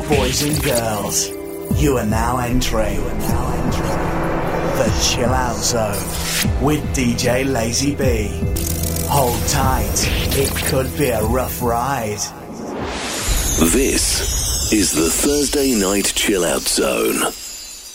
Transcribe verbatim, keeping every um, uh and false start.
boys and girls, you are now entering the Chill Out Zone with D J Lazy B. Hold tight, it could be a rough ride. This is the Thursday Night Chill Out Zone.